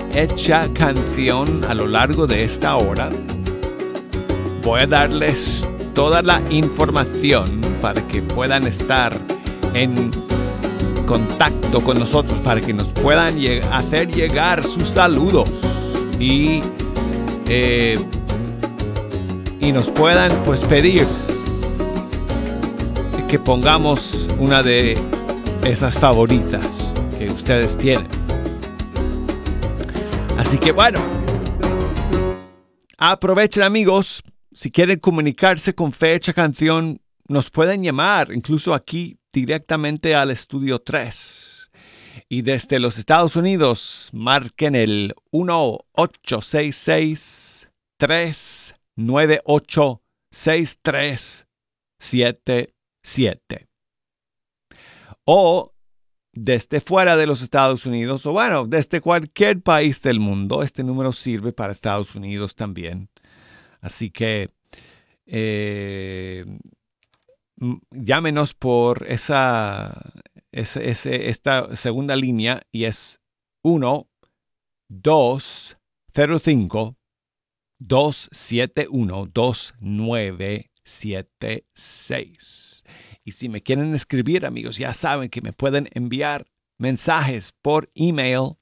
Fe Hecha Canción a lo largo de esta hora. Voy a darles toda la información para que puedan estar en contacto con nosotros, para que nos puedan hacer llegar sus saludos y nos puedan pues pedir que pongamos una de esas favoritas que ustedes tienen. Así que bueno, aprovechen, amigos. Si quieren comunicarse con Fe Hecha Canción, nos pueden llamar incluso aquí directamente al estudio 3. Y desde los Estados Unidos, marquen el 1-866-398-6377. O desde fuera de los Estados Unidos, o bueno, desde cualquier país del mundo, este número sirve para Estados Unidos también. Así que llámenos por esta segunda línea y es 1-205-271-2976. Y si me quieren escribir, amigos, ya saben que me pueden enviar mensajes por email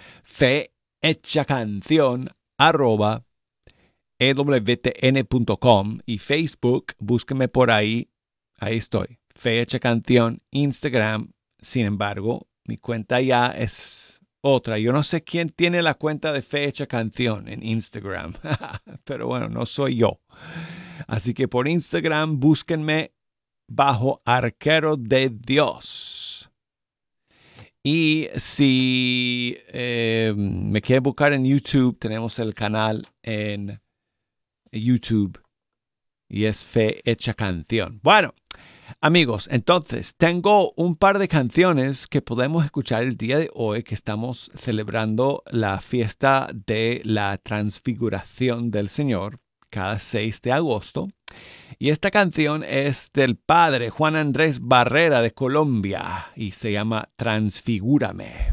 fehechacancion@ewtn.com y Facebook, búsquenme por ahí. Ahí estoy. Fe Hecha Canción, Instagram. Sin embargo, mi cuenta ya es otra. Yo no sé quién tiene la cuenta de Fe Hecha Canción en Instagram. Pero bueno, no soy yo. Así que por Instagram, búsquenme bajo Arquero de Dios. Y si me quieren buscar en YouTube, tenemos el canal en YouTube y es Fe Hecha Canción. Bueno, amigos, entonces tengo un par de canciones que podemos escuchar el día de hoy, que estamos celebrando la fiesta de la Transfiguración del Señor cada 6 de agosto. Y esta canción es del padre Juan Andrés Barrera de Colombia y se llama Transfigúrame.